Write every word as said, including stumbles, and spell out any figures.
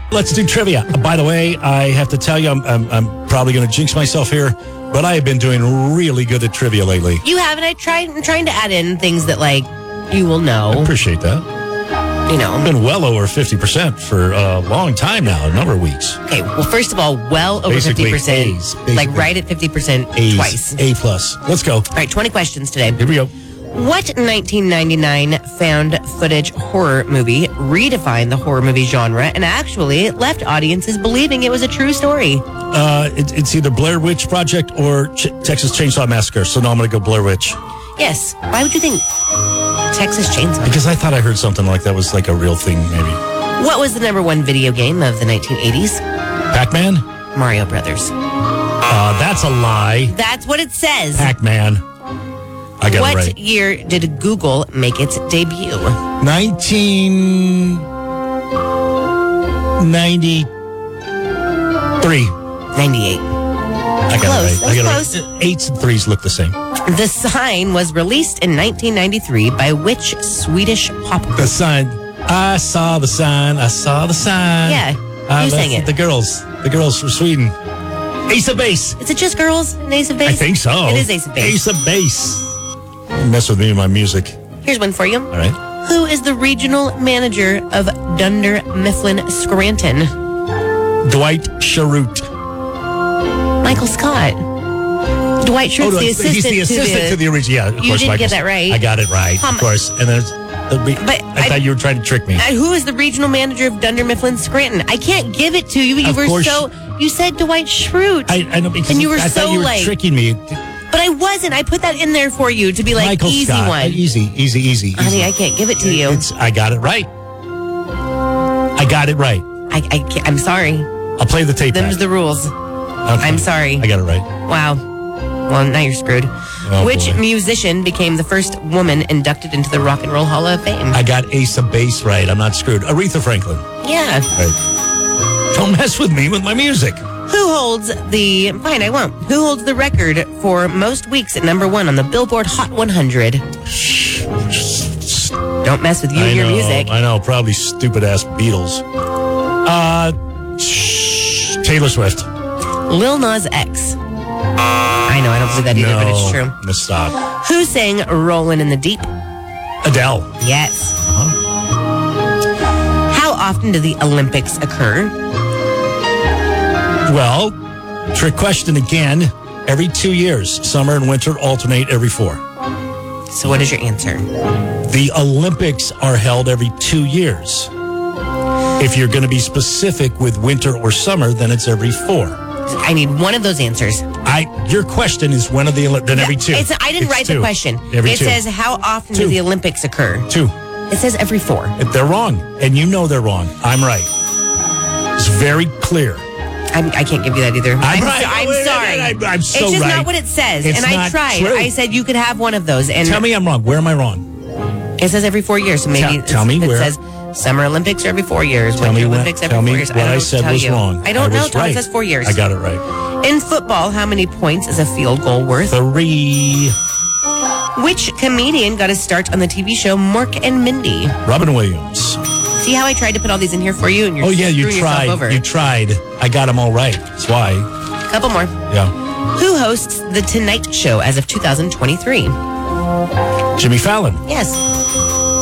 Let's do trivia. By the way, I have to tell you, I'm, I'm, I'm probably going to jinx myself here, but I have been doing really good at trivia lately. You have, and I tried, I'm trying to add in things that, like, you will know. I appreciate that. You know. I've been well over fifty percent for a long time now, a number of weeks. Okay, well, first of all, well over Basically, fifty percent. A's, like, right at fifty percent A's, twice. A plus. Let's go. All right, twenty questions today. Here we go. What nineteen ninety-nine found footage horror movie redefined the horror movie genre and actually left audiences believing it was a true story? Uh, it, it's either Blair Witch Project or Ch- Texas Chainsaw Massacre, so now I'm going to go Blair Witch. Yes. Why would you think Texas Chainsaw? Because I thought I heard something like that was like a real thing, maybe. What was the number one video game of the nineteen eighties? Pac-Man? Mario Brothers. Uh, that's a lie. That's what it says. Pac-Man. I got what it right. year did Google make its debut? nineteen ninety-three. ninety-eight. I got Close. it right. I got That's it right. Eights and threes look the same. The Sign was released in nineteen ninety-three by which Swedish pop group? The sign. I saw the sign. I saw the sign. Yeah. Uh, you sang that's it. The girls. The girls from Sweden. Ace of Base. Is it just girls in Ace of Base? I think so. It is Ace of Base. Ace of Base. Don't mess with me and my music. Here's one for you. All right. Who is the regional manager of Dunder Mifflin Scranton? Dwight Schrute. Michael Scott. Dwight Schrute's no, the assistant, he's the assistant to, the, to the original. Yeah, of You course. didn't Michael. get that right. I got it right, Um, of course. And then the re- But I, I- thought you were trying to trick me. Uh, who is the regional manager of Dunder Mifflin Scranton? I can't give it to you. You Of were course. so. You said Dwight Schrute. I, I know because And you were I so thought you were like- tricking me. But I wasn't. I put that in there for you to be like Michael easy Scott. one. Easy, easy, easy. Honey, easy. I can't give it to you. It's, I got it right. I got it right. I, I can't, I'm sorry. I'll play the tape Them's back. the rules. Okay. I'm sorry. I got it right. Wow. Well, now you're screwed. Oh, Which boy. musician became the first woman inducted into the Rock and Roll Hall of Fame? I got Ace of Base right. I'm not screwed. Aretha Franklin. yeah. Right. Don't mess with me with my music. Who holds the fine? I won't. Who holds the record for most weeks at number one on the Billboard Hot one hundred? Don't mess with you I and your know, music. I know. Probably stupid ass Beatles. Uh, shh, Taylor Swift. Lil Nas X. I know. I don't believe that either, no, but it's true. No, stop. Who sang "Rollin' in the Deep"? Adele. Yes. Uh-huh. How often do the Olympics occur? Well, trick question again. Every two years, summer and winter alternate every four. So, what is your answer? The Olympics are held every two years. If you're going to be specific with winter or summer, then it's every four. I need one of those answers. I your question is when are the Olympics? Then every two. It's, I didn't It's write two. the question. Every it two. says, how often Two. do the Olympics occur? two. It says every four. If they're wrong, and you know they're wrong, I'm right. It's very clear. I'm, I can't give you that either. I'm, right. so- I'm Wait, wait, sorry. wait, I'm- I'm so it's just right. not what it says. It's and I not tried. true. I said you could have one of those. And Tell me I'm wrong. Where am I wrong? it says every four years. So maybe Tell- it's- tell me it where. says Summer Olympics are every four years. Tell Winter me, when, Olympics every tell four me years. what I, don't I know said what to was tell you. wrong. I don't know. was Tom right. says four years. I got it right. In football, how many points is a field goal worth? Three. Which comedian got a start on the T V show Mork and Mindy? Robin Williams. See how I tried to put all these in here for you, and you're Oh yeah, you screwing yourself tried. over. You tried. I got them all right. That's why. Couple more. Yeah. Who hosts The Tonight Show as of two thousand twenty-three? Jimmy Fallon. Yes.